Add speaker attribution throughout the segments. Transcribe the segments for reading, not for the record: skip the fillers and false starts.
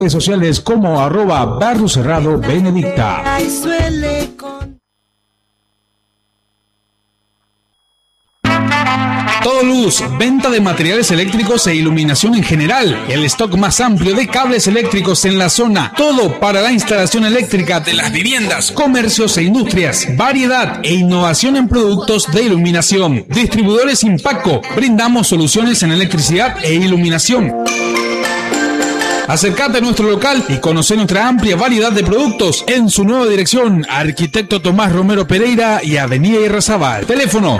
Speaker 1: Redes sociales como @Barrio Cerrado Benedicta. Todo Luz, venta de materiales eléctricos e iluminación en general. El stock más amplio de cables eléctricos en la zona. Todo para la instalación eléctrica de las viviendas, comercios e industrias. Variedad e innovación en productos de iluminación. Distribuidores Impacto. Brindamos soluciones en electricidad e iluminación. Acércate a nuestro local y conoce nuestra amplia variedad de productos en su nueva dirección, Arquitecto Tomás Romero Pereira y Avenida Irrazabal. Teléfono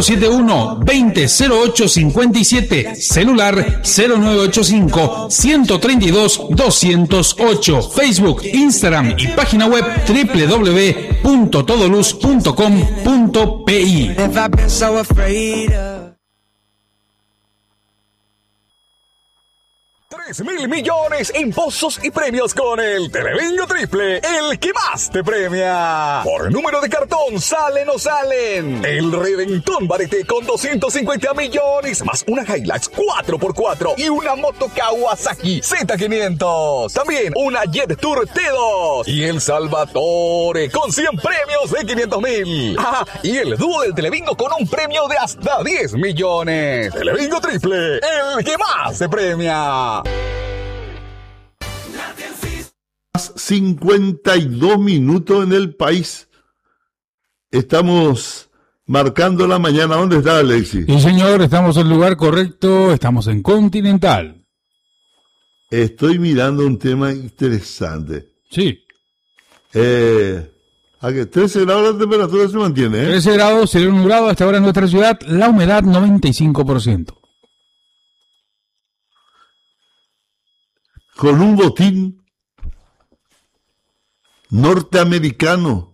Speaker 1: 071-2008-57, celular 0985-132-208, Facebook, Instagram y página web www.todoluz.com.pi.
Speaker 2: 3.000 millones en pozos y premios con el Telebingo Triple, el que más te premia. Por número de cartón, ¿salen o salen? El Reventón Barete con 250 millones, más una Hilux 4x4 y una moto Kawasaki Z500. También una Jet Tour T2 y el Salvatore con 100 premios de 500.000. Ah, y el dúo del Telebingo con un premio de hasta 10 millones. Telebingo Triple, el que más te premia.
Speaker 3: 52 minutos en el país. Estamos marcando la mañana. ¿Dónde está Alexis?
Speaker 1: Sí, señor, estamos en el lugar correcto. Estamos en Continental.
Speaker 3: Estoy mirando un tema interesante.
Speaker 1: Sí.
Speaker 3: ¿A qué? 13 grados la temperatura se mantiene,
Speaker 1: 13 grados, cielo nublado hasta ahora en nuestra ciudad. La humedad 95%.
Speaker 3: Con un botín norteamericano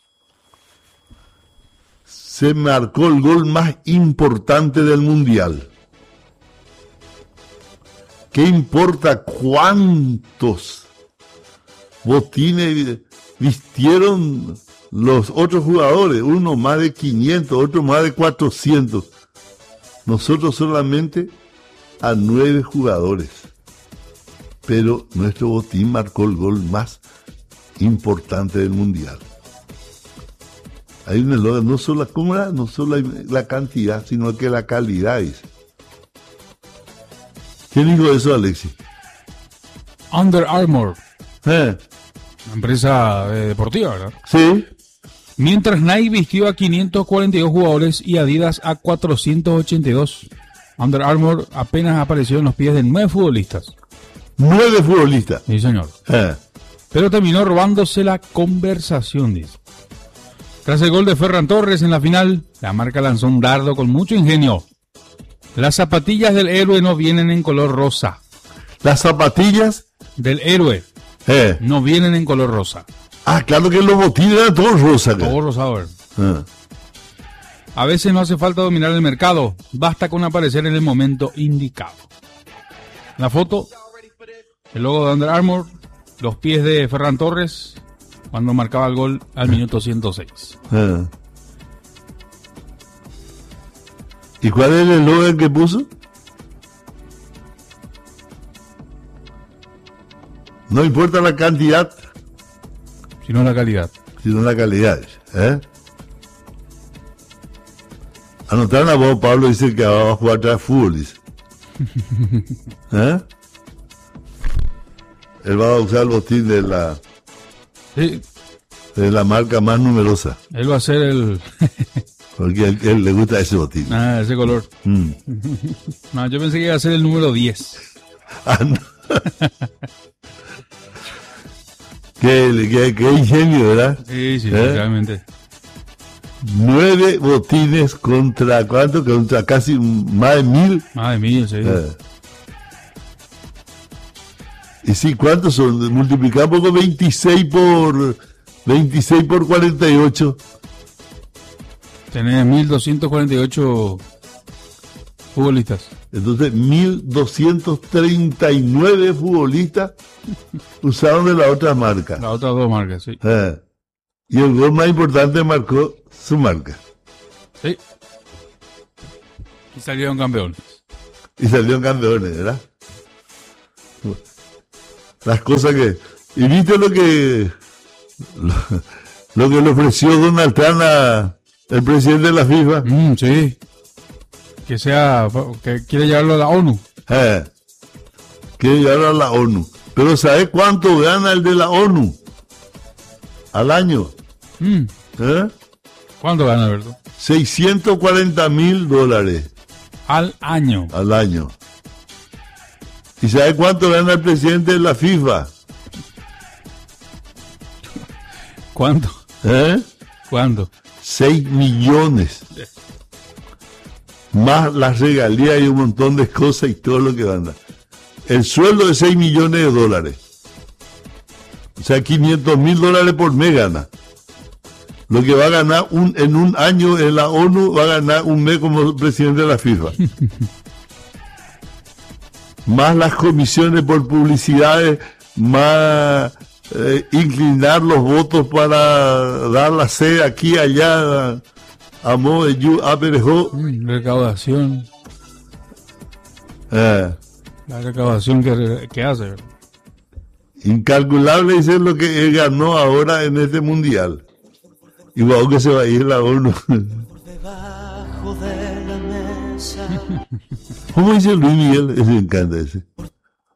Speaker 3: se marcó el gol más importante del mundial. ¿Qué importa cuántos botines vistieron los otros jugadores? Uno más de 500, otro más de 400. Nosotros solamente a 9 jugadores. Pero nuestro botín marcó el gol más importante del mundial. Hay un eslogan, no solo la cantidad, sino que la calidad. Dice. ¿Quién dijo eso, Alexis?
Speaker 1: Under Armour.
Speaker 3: Una
Speaker 1: empresa deportiva, ¿verdad?
Speaker 3: Sí.
Speaker 1: Mientras Nike vistió a 542 jugadores y Adidas a 482. Under Armour apenas apareció en los pies de 9 futbolistas.
Speaker 3: 9 futbolistas.
Speaker 1: Sí, señor. Pero terminó robándose la conversación, dice. Tras el gol de Ferran Torres en la final, la marca lanzó un dardo con mucho ingenio. Las zapatillas del héroe no vienen en color rosa.
Speaker 3: ¿Las zapatillas?
Speaker 1: Del héroe no vienen en color rosa.
Speaker 3: Ah, claro que los botines eran todos rosas.
Speaker 1: Todo rosado. A veces no hace falta dominar el mercado, basta con aparecer en el momento indicado. La foto, el logo de Under Armour, los pies de Ferran Torres cuando marcaba el gol al minuto 106.
Speaker 3: ¿Y cuál es el eslogan que puso? No importa la cantidad,
Speaker 1: sino la calidad.
Speaker 3: Sino la calidad. Anotaron a vos, Pablo, dice que va a jugar atrás fútbol. Dice. Él va a usar el botín de la...
Speaker 1: Sí.
Speaker 3: De la marca más numerosa.
Speaker 1: Él va a ser el...
Speaker 3: Porque a él le gusta ese botín.
Speaker 1: Ah, ese color. No, yo pensé que iba a ser el número 10.
Speaker 3: Ah, no. Qué ingenio, ¿verdad?
Speaker 1: Sí, realmente.
Speaker 3: 9 botines contra ¿cuánto? Contra casi más de 1.000.
Speaker 1: Más de 1.000, sí.
Speaker 3: Y sí, ¿cuántos son? Multiplicamos por 26 por 48.
Speaker 1: Tenés 1.248 futbolistas.
Speaker 3: Entonces, 1.239 futbolistas usaron de la otra marca.
Speaker 1: Las otras dos marcas, sí.
Speaker 3: Y el gol más importante marcó su marca.
Speaker 1: Sí. Y salieron campeones.
Speaker 3: ¿Verdad? las cosas que... ¿Y viste lo que le ofreció Donald Trump al presidente de la FIFA?
Speaker 1: Sí. Que quiere llevarlo a la ONU.
Speaker 3: Quiere llevarlo a la ONU. Pero ¿sabes cuánto gana el de la ONU al año?
Speaker 1: ¿Cuánto gana, verdad?
Speaker 3: $640,000
Speaker 1: al año.
Speaker 3: Al año. ¿Y sabes cuánto gana el presidente de la FIFA?
Speaker 1: ¿Cuánto? ¿Cuánto?
Speaker 3: 6 millones. Más las regalías y un montón de cosas y todo lo que gana. El sueldo de $6 millones. O sea, $500,000 por mes gana. Lo que va a ganar en un año en la ONU, va a ganar un mes como presidente de la FIFA. Más las comisiones por publicidades, más inclinar los votos para dar la sede aquí y allá, a modo de
Speaker 1: recaudación. La recaudación que hace, ¿verdad?
Speaker 3: Incalculable es lo que él ganó ahora en este mundial. Igual que se va a ir la ONU. ¿Cómo dice Luis Miguel? Ese me encanta ese.